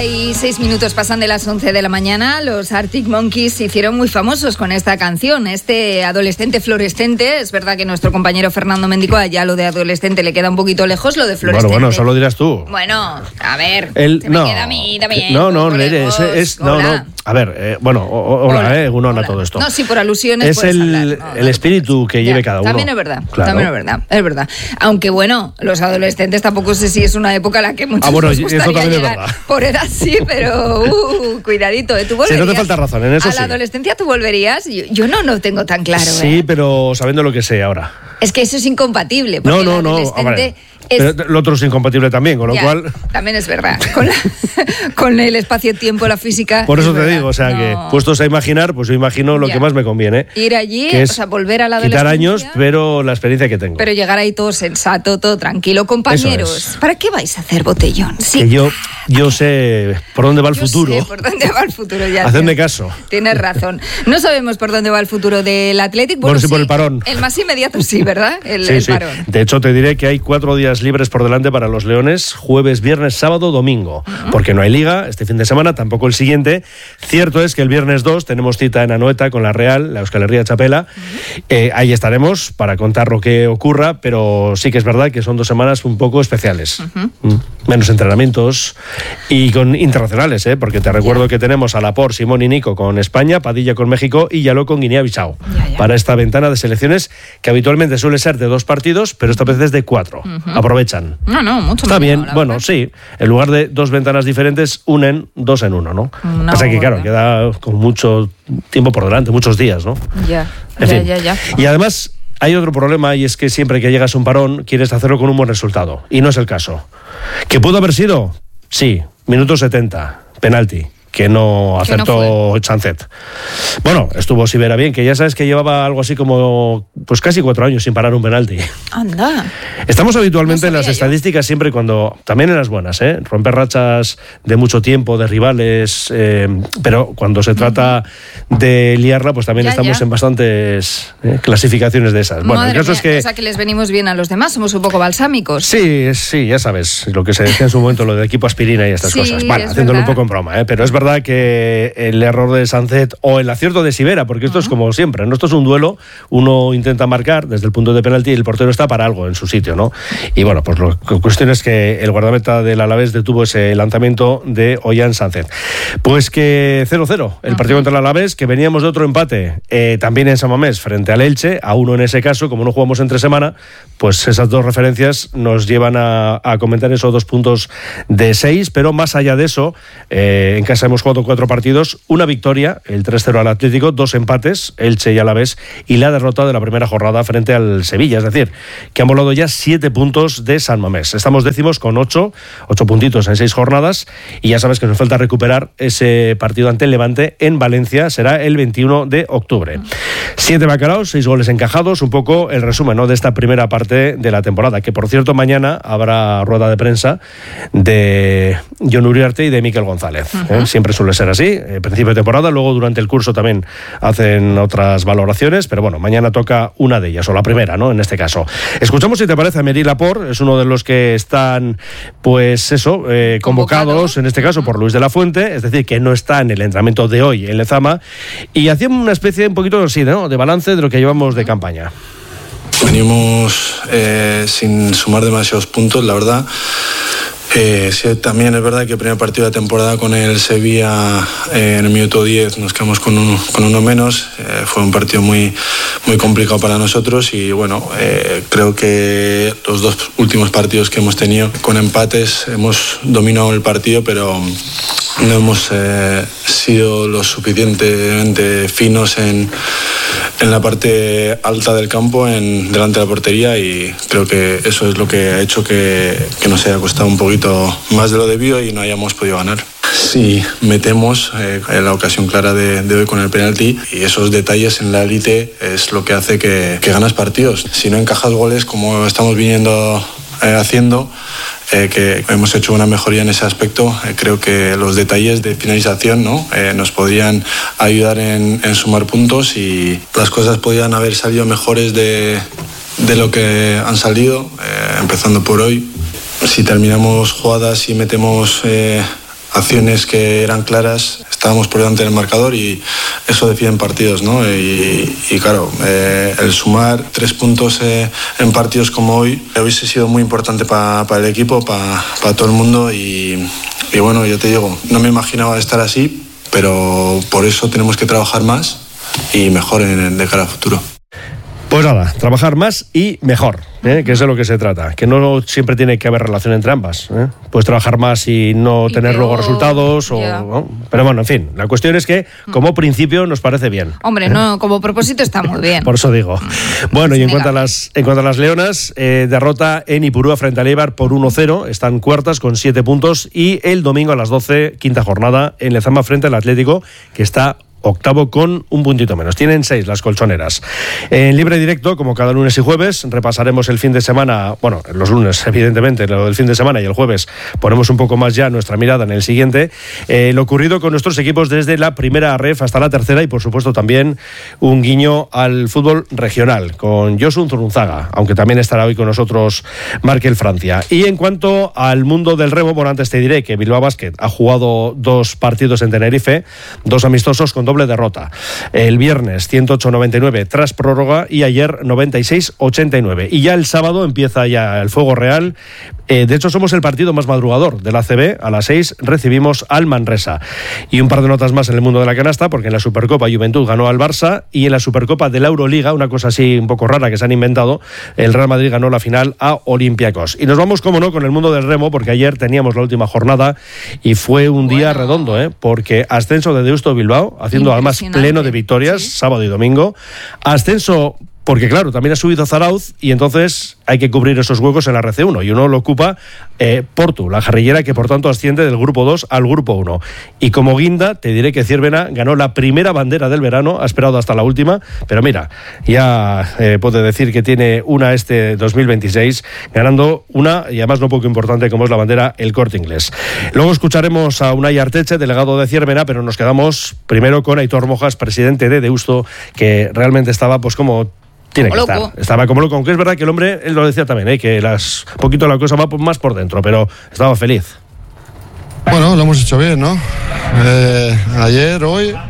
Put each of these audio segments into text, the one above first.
36 pasan de las 11 de la mañana. Los Arctic Monkeys se hicieron muy famosos con esta canción, este adolescente fluorescente. Es verdad que nuestro compañero Fernando Mendicoa ya lo de adolescente le queda un poquito lejos, lo de fluorescente. Bueno, eso lo dirás tú. Bueno, a ver, me queda a mí también. No, a ver, hola, hola todo esto. No, sí, por alusiones es el espíritu que lleve cada uno. También es verdad, claro. Es verdad. Aunque bueno, los adolescentes tampoco sé si es una época a la que muchos nos gustaría llegar. Por edad sí, pero cuidadito, tú volverías. Sí, no te falta razón en eso. ¿A la adolescencia tú volverías? Yo no tengo tan claro. Sí, pero sabiendo lo que sé ahora. Es que eso es incompatible. Porque No. Pero lo otro es incompatible también, con lo cual. También es verdad. Con el espacio-tiempo, la física. Por eso te digo, o sea, que puestos a imaginar, pues yo imagino lo que más me conviene. Ir allí, que es volver a la adolescencia. Quitar años, pero la experiencia que tengo. Pero llegar ahí todo sensato, todo tranquilo. Compañeros, ¿para qué vais a hacer botellón? Sí. Que yo sé por dónde va el futuro. Sé por dónde va el futuro ya. Hacedme caso. Tienes razón. No sabemos por dónde va el futuro del Athletic. Bueno, sí, por el parón. El más inmediato sí, ¿verdad? El parón. De hecho, te diré que hay 4 días libres por delante para los leones, jueves, viernes, sábado, domingo, porque no hay liga este fin de semana, tampoco el siguiente. Cierto es que el viernes 2 tenemos cita en Anoeta con la Real, la Euskal Herria Txapela. Ahí estaremos para contar lo que ocurra, pero sí que es verdad que son 2 semanas un poco especiales. Menos entrenamientos y con internacionales, porque te recuerdo que tenemos a Laporte, Simón y Nico con España, Padilla con México y Yaló con Guinea-Bissau para esta ventana de selecciones que habitualmente suele ser de 2 partidos, pero esta vez es de 4. Aprovechan. No, mucho está bien, bueno, sí. En lugar de 2 ventanas diferentes, unen 2 en 1, ¿no? Pasa que, claro, queda con mucho tiempo por delante, muchos días, ¿no? Ya. Y además hay otro problema, y es que siempre que llegas a un parón quieres hacerlo con un buen resultado, y no es el caso. ¿Que pudo haber sido? Sí, minuto 70, penalti, que no acertó Sánchez. Bueno, estuvo Sivera bien, que ya sabes que llevaba algo así como pues casi 4 años sin parar un penalti. Anda. Estamos habitualmente en las estadísticas siempre cuando, también en las buenas, romper rachas de mucho tiempo, de rivales, pero cuando se trata de liarla, pues también estamos en bastantes clasificaciones de esas. Bueno, el caso es que... O sea, que les venimos bien a los demás, somos un poco balsámicos. Sí, ya sabes, lo que se decía en su momento, lo de equipo aspirina y estas cosas. Vale, haciéndolo un poco en broma, pero es verdad que el error de Sánchez o el acierto de Sivera, porque esto es como siempre, ¿no? Esto es un duelo, uno intenta marcar desde el punto de penalti y el portero está para algo en su sitio, ¿no? Y bueno, pues la cuestión es que el guardameta del Alavés detuvo ese lanzamiento de Ollán Sánchez. Pues que 0-0, el partido contra el Alavés, que veníamos de otro empate, también en San Mamés, frente al Elche, a 1 en ese caso, como no jugamos entre semana, pues esas 2 referencias nos llevan a comentar esos 2 puntos de 6, pero más allá de eso, en casa hemos jugado 4 partidos, una victoria, el 3-0 al Atlético, 2 empates, Elche y Alavés, y la derrota de la primera jornada frente al Sevilla, es decir, que han volado ya 7 puntos de San Mamés. Estamos décimos con 8 puntitos en 6 jornadas, y ya sabes que nos falta recuperar ese partido ante el Levante en Valencia, será el 21 de octubre. 7 bacalaos, 6 goles encajados, un poco el resumen, ¿no?, de esta primera parte de la temporada, que por cierto mañana habrá rueda de prensa de Jon Uriarte y de Mikel González. Siempre suele ser así, principio de temporada, luego durante el curso también hacen otras valoraciones, pero bueno, mañana toca una de ellas, o la primera, ¿no?, en este caso. Escuchamos, si te parece, a Emery Laporte, es uno de los que están, pues eso, convocados, en este caso por Luis de la Fuente, es decir, que no está en el entrenamiento de hoy en Lezama, y hacía una especie un poquito así, ¿no?, de balance de lo que llevamos de campaña. Venimos sin sumar demasiados puntos, la verdad. Sí, también es verdad que el primer partido de la temporada con el Sevilla en el minuto 10 nos quedamos con uno menos. Fue un partido muy complicado para nosotros y bueno, creo que los 2 últimos partidos que hemos tenido con empates hemos dominado el partido, pero no hemos sido lo suficientemente finos en la parte alta del campo, delante de la portería, y creo que eso es lo que ha hecho que nos haya costado un poquito más de lo debido y no hayamos podido ganar. Sí, metemos la ocasión clara de hoy con el penalti, y esos detalles en la élite es lo que hace que ganas partidos. Si no encajas goles como estamos viniendo haciendo, que hemos hecho una mejoría en ese aspecto, creo que los detalles de finalización, ¿no?, nos podían ayudar en sumar puntos, y las cosas podían haber salido mejores de lo que han salido, empezando por hoy. Si terminamos jugadas y metemos acciones que eran claras, estábamos por delante del marcador y eso define partidos, ¿no? Y claro, el sumar 3 puntos en partidos como hoy hubiese sido muy importante para el equipo, para todo el mundo y bueno, yo te digo, no me imaginaba estar así, pero por eso tenemos que trabajar más y mejor de cara al futuro. Pues nada, trabajar más y mejor, que es de lo que se trata, que no siempre tiene que haber relación entre ambas. Puedes trabajar más y no tener luego resultados, ¿no? Pero bueno, en fin, la cuestión es que como principio nos parece bien. Hombre, no, como propósito está muy bien. Por eso digo. Bueno, y en cuanto a las leonas, derrota en Ipurúa frente al Eibar por 1-0, están cuartas con 7 puntos y el domingo a las 12, quinta jornada, en Lezama frente al Atlético, que está octavo con un puntito menos. Tienen 6 las colchoneras. En libre directo, como cada lunes y jueves, repasaremos el fin de semana, bueno, los lunes evidentemente, lo del fin de semana, y el jueves ponemos un poco más ya nuestra mirada en el siguiente, lo ocurrido con nuestros equipos desde la primera ref hasta la tercera y por supuesto también un guiño al fútbol regional con Josu Zurunzaga, aunque también estará hoy con nosotros Markel Francia. Y en cuanto al mundo del remo, bueno, antes te diré que Bilbao Basket ha jugado 2 partidos en Tenerife, 2 amistosos con doble derrota. El viernes 108-99 tras prórroga y ayer 96-89. Y ya el sábado empieza ya el fuego real. De hecho, somos el partido más madrugador de la ACB. A las 6 recibimos al Manresa. Y un par de notas más en el mundo de la canasta, porque en la Supercopa Juventud ganó al Barça y en la Supercopa de la Euroliga, una cosa así un poco rara que se han inventado, el Real Madrid ganó la final a Olympiacos. Y nos vamos, como no, con el mundo del remo, porque ayer teníamos la última jornada y fue un día redondo, porque ascenso de Deusto Bilbao, haciendo además pleno de victorias, ¿sí? Sábado y domingo. Ascenso porque claro, también ha subido Zarauz y entonces hay que cubrir esos huecos en la RC1 y uno lo ocupa Portu, la jarrillera, que por tanto asciende del grupo 2 al grupo 1. Y como guinda, te diré que Ciervena ganó la primera bandera del verano, ha esperado hasta la última, pero mira, ya puede decir que tiene una 2026, ganando una, y además no poco importante como es la bandera El Corte Inglés. Luego escucharemos a Unai Arteche, delegado de Ciervena, pero nos quedamos primero con Aitor Mojas, presidente de Deusto, que realmente estaba pues como tiene que estar. Estaba como loco, aunque es verdad que el hombre, él lo decía también, que poquito la cosa va más por dentro, pero estaba feliz. Bueno, lo hemos hecho bien, ¿no? Ayer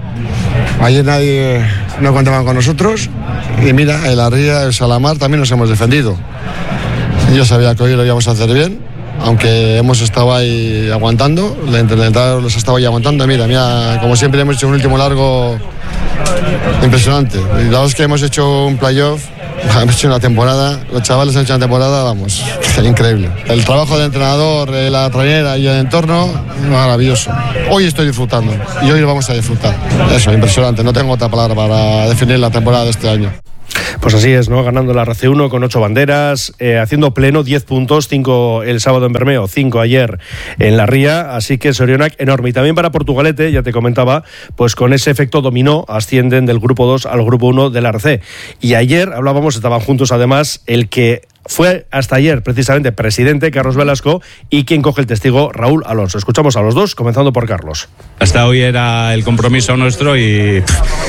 nadie no contaba con nosotros y mira, el Arría, el Salamar también nos hemos defendido. Yo sabía que hoy lo íbamos a hacer bien, aunque hemos estado ahí aguantando, el entrenador los estaba ahí aguantando. Mira, como siempre hemos hecho un último largo impresionante. Y la verdad es que hemos hecho un playoff, hemos hecho una temporada, los chavales han hecho una temporada, vamos, increíble. El trabajo del entrenador, la trainera y el entorno, maravilloso. Hoy estoy disfrutando y hoy lo vamos a disfrutar. Eso, impresionante, no tengo otra palabra para definir la temporada de este año. Pues así es, ¿no? Ganando la RC1 con 8 banderas, haciendo pleno, 10 puntos, 5 el sábado en Bermeo, 5 ayer en la Ría, así que Sorionak enorme. Y también para Portugalete, ya te comentaba, pues con ese efecto dominó, ascienden del grupo 2 al grupo 1 de la RC. Y ayer hablábamos, estaban juntos además, el que fue hasta ayer precisamente presidente, Carlos Velasco, y quien coge el testigo, Raúl Alonso. Escuchamos a los dos, comenzando por Carlos. Hasta hoy era el compromiso nuestro y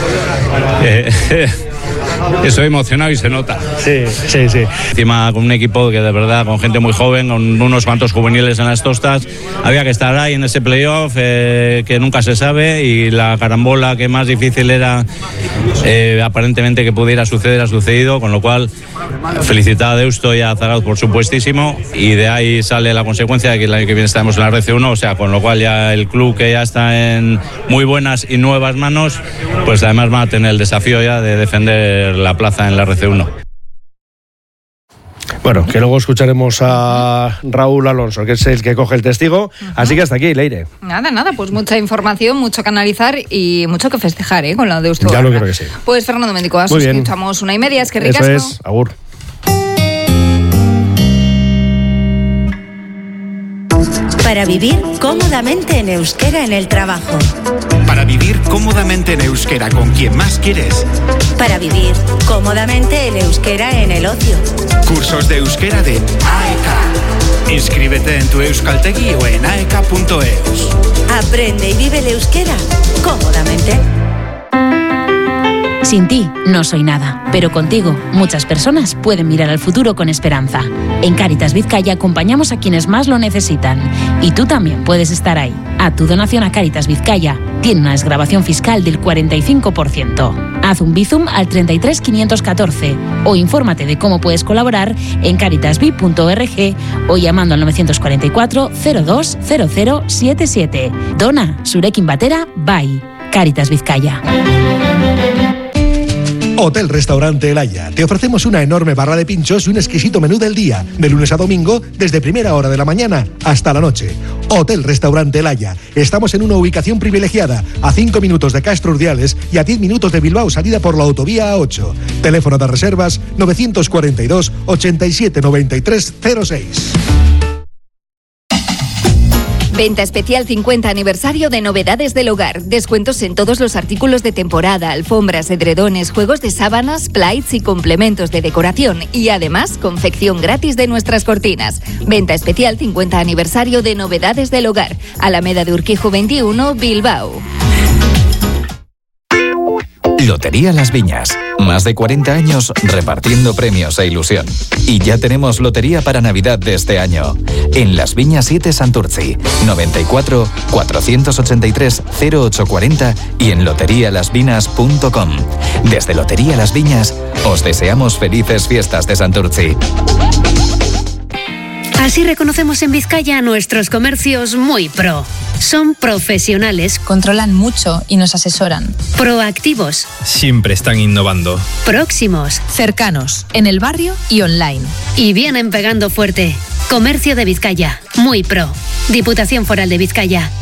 estoy emocionado y se nota. Sí. Encima con un equipo que de verdad, con gente muy joven, con unos cuantos juveniles en las tostas, había que estar ahí en ese playoff que nunca se sabe, y la carambola que más difícil era aparentemente que pudiera suceder ha sucedido, con lo cual felicitar a Deusto y a Zarauz por supuestísimo, y de ahí sale la consecuencia de que el año que viene estaremos en la RC1, o sea, con lo cual ya el club, que ya está en muy buenas y nuevas manos, pues además va a tener el desafío ya de defender la plaza en la RC1. Bueno, que luego escucharemos a Raúl Alonso, que es el que coge el testigo. Así que hasta aquí, Leire. Nada, pues mucha información, mucho que analizar y mucho que festejar, con la de Deusto. Ya lo creo que sí. Pues Fernando Mendico, escuchamos 1:30, es que ricasco. Eso es, agur. Para vivir cómodamente en euskera en el trabajo. Para vivir cómodamente en euskera con quien más quieres. Para vivir cómodamente en euskera en el ocio. Cursos de euskera de AEK. Inscríbete en tu Euskaltegi o en aek.eus. Aprende y vive el euskera cómodamente. Sin ti, no soy nada, pero contigo, muchas personas pueden mirar al futuro con esperanza. En Cáritas Vizcaya acompañamos a quienes más lo necesitan. Y tú también puedes estar ahí. A tu donación a Cáritas Vizcaya tiene una desgravación fiscal del 45%. Haz un Bizum al 33 514 o infórmate de cómo puedes colaborar en caritasvi.org o llamando al 944 02 0077. Dona, Zurekin batera, bai. Cáritas Vizcaya. Hotel Restaurante El Haya. Te ofrecemos una enorme barra de pinchos y un exquisito menú del día, de lunes a domingo, desde primera hora de la mañana hasta la noche. Hotel Restaurante El Haya. Estamos en una ubicación privilegiada, a 5 minutos de Castro Urdiales y a 10 minutos de Bilbao, salida por la autovía A8. Teléfono de reservas 942 87 93 06. Venta especial 50 aniversario de Novedades del Hogar. Descuentos en todos los artículos de temporada, alfombras, edredones, juegos de sábanas, plaits y complementos de decoración. Y además, confección gratis de nuestras cortinas. Venta especial 50 aniversario de Novedades del Hogar. Alameda de Urquijo 21, Bilbao. Lotería Las Viñas. Más de 40 años repartiendo premios e ilusión. Y ya tenemos lotería para Navidad de este año. En Las Viñas 7 Santurtzi, 94 483 0840 y en loterialasvinas.com. Desde Lotería Las Viñas, os deseamos felices fiestas de Santurtzi. Así reconocemos en Vizcaya a nuestros comercios muy pro. Son profesionales, controlan mucho y nos asesoran. Proactivos, siempre están innovando. próximos, cercanos, en el barrio y online. Y vienen pegando fuerte. Comercio de Vizcaya, muy pro. Diputación Foral de Vizcaya.